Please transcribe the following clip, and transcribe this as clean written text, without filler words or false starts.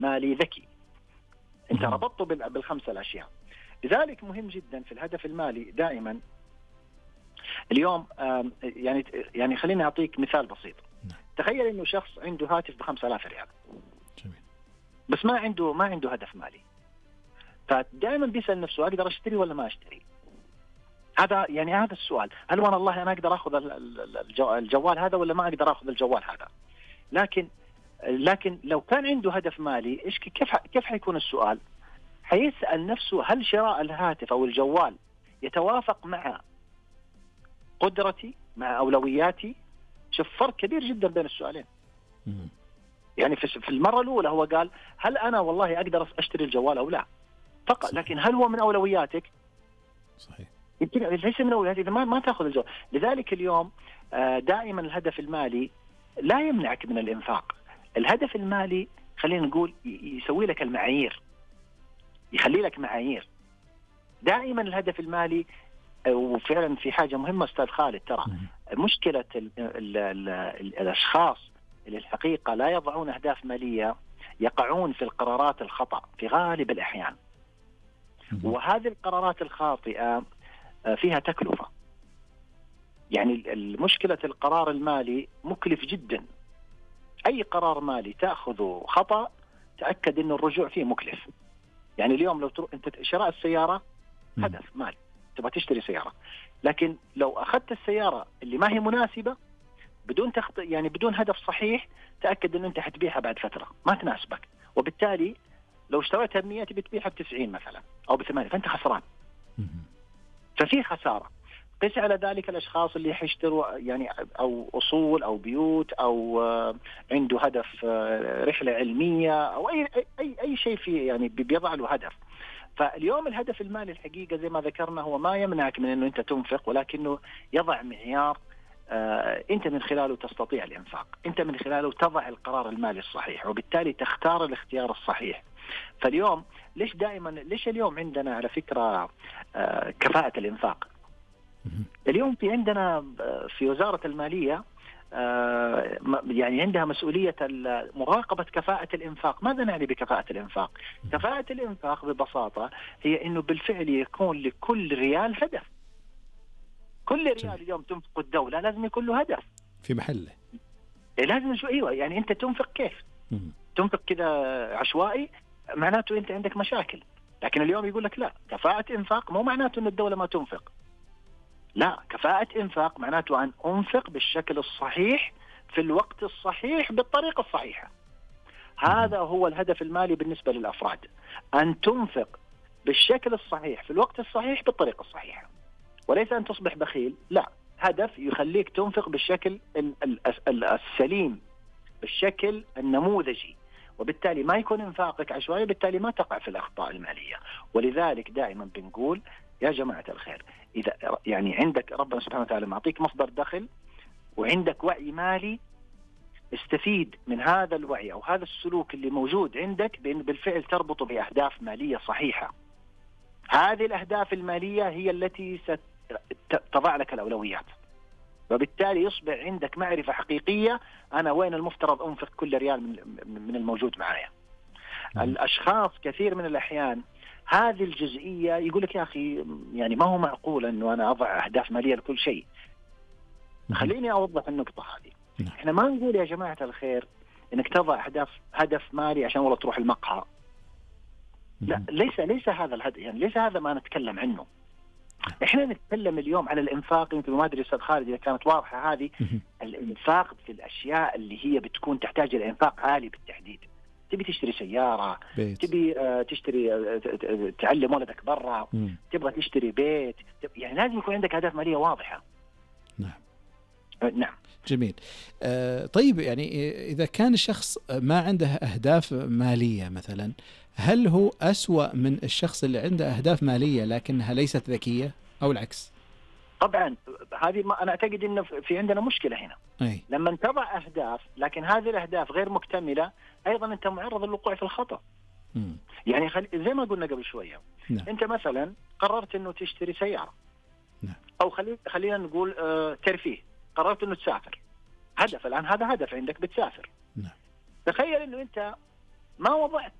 مالي ذكي. أنت ربطته بالخمسة الأشياء. لذلك مهم جدا في الهدف المالي دائما. اليوم يعني خليني أعطيك مثال بسيط. تخيل إنه شخص عنده هاتف ب5,000 ريال، بس ما عنده هدف مالي، فدائما بيسأل نفسه أقدر أشتري ولا ما أشتري؟ هذا السؤال. هل والله أنا أقدر أخذ الجوال هذا ولا ما أقدر أخذ الجوال هذا؟ لكن لو كان عنده هدف مالي، كيف حيكون السؤال؟ حيسأل نفسه هل شراء الهاتف أو الجوال يتوافق مع قدرتي، مع أولوياتي؟ شوف فرق كبير جدا بين السؤالين. يعني في المرة الأولى هو قال هل أنا والله أقدر أشتري الجوال أو لا فقط، صحيح. لكن هل هو من أولوياتك؟ صحيح. يمكن ليس من أولوياتك إذا ما تأخذ الجوال. لذلك اليوم دائما الهدف المالي لا يمنعك من الإنفاق. الهدف المالي خلينا نقول يسوي لك المعايير، يخلي لك معايير. دائما الهدف المالي، وفعلا في حاجة مهمة أستاذ خالد، ترى مشكلة الأشخاص اللي الحقيقة لا يضعون أهداف مالية يقعون في القرارات الخطأ في غالب الأحيان. وهذه القرارات الخاطئة فيها تكلفة. يعني المشكلة القرار المالي مكلف جدا. أي قرار مالي تأخذه خطأ تأكد أن الرجوع فيه مكلف. يعني اليوم لو أنت شراء السيارة هدف مالي، تبغى تشتري سيارة، لكن لو أخذت السيارة اللي ما هي مناسبة بدون هدف صحيح، تأكد أن أنت حتبيعها بعد فترة ما تناسبك، وبالتالي لو اشتريتها ب100 تبي تبيعها ب90 مثلا أو ب8، فأنت خسران. ففي خسارة. قس على ذلك الأشخاص اللي يشتروا يعني أو أصول أو بيوت أو عنده هدف رحلة علمية أو أي شيء فيه، يعني بيضع له هدف. فاليوم الهدف المالي الحقيقة زي ما ذكرنا هو ما يمنعك من أنه أنت تنفق، ولكنه يضع معيار أنت من خلاله تستطيع الإنفاق، أنت من خلاله تضع القرار المالي الصحيح، وبالتالي تختار الاختيار الصحيح. فاليوم ليش اليوم عندنا على فكرة كفاءة الإنفاق؟ اليوم في عندنا في وزارة المالية يعني عندها مسؤولية مراقبة كفاءة الإنفاق. ماذا نعني بكفاءة الإنفاق؟ كفاءة الإنفاق ببساطة هي إنه بالفعل يكون لكل ريال هدف. كل ريال اليوم تنفق الدولة لازم يكون له هدف في محله. لازم أيوة. يعني أنت تنفق كيف؟ تنفق كذا عشوائي معناته أنت عندك مشاكل. لكن اليوم يقول لك لا، كفاءة إنفاق مو معناته أن الدولة ما تنفق. لا، كفاءة إنفاق معناته أن أنفق بالشكل الصحيح في الوقت الصحيح بالطريقة الصحيحة. هذا هو الهدف المالي بالنسبة للأفراد، أن تنفق بالشكل الصحيح في الوقت الصحيح بالطريقة الصحيحة، وليس أن تصبح بخيل. لا، هدف يخليك تنفق بالشكل السليم، بالشكل النموذجي، وبالتالي ما يكون إنفاقك عشوائي، بالتالي ما تقع في الأخطاء المالية. ولذلك دائما بنقول يا جماعة الخير، إذا يعني عندك ربنا سبحانه وتعالى معطيك مصدر دخل وعندك وعي مالي، استفيد من هذا الوعي أو هذا السلوك اللي موجود عندك بأن بالفعل تربطه بأهداف مالية صحيحة. هذه الأهداف المالية هي التي ستضع لك الأولويات، وبالتالي يصبح عندك معرفة حقيقية أنا وين المفترض أنفق كل ريال من الموجود معايا. الأشخاص كثير من الأحيان هذه الجزئية يقول لك يا أخي يعني ما هو معقول أنه أنا أضع أهداف مالية لكل شيء. خليني أوضح النقطة هذه. إحنا ما نقول يا جماعة الخير إنك تضع هدف مالي عشان والله تروح المقهى. لا، ليس هذا الهدف، يعني ليس هذا ما نتكلم عنه. إحنا نتكلم اليوم على الإنفاق. يمكن ما أدري أستاذ خالد إذا كانت واضحة هذه. الإنفاق في الأشياء اللي هي بتكون تحتاج إلى إنفاق عالي بالتحديد. تبي تشتري سيارة، تبي تشتري تعلم ولدك برا، تبغى تشتري بيت، يعني لازم يكون عندك أهداف مالية واضحة. نعم. جميل. طيب يعني إذا كان الشخص ما عنده أهداف مالية مثلا، هل هو أسوأ من الشخص اللي عنده أهداف مالية لكنها ليست ذكية أو العكس؟ طبعا هذه أنا أعتقد إنه في عندنا مشكلة هنا. لما تضع أهداف لكن هذه الأهداف غير مكتملة، أيضا أنت معرض للوقوع في الخطأ. يعني زي ما قلنا قبل شوية. أنت مثلا قررت إنه تشتري سيارة. أو خلينا نقول ترفيه، قررت إنه تسافر. هدف الآن، هذا هدف عندك، بتسافر. تخيل إنه أنت ما وضعت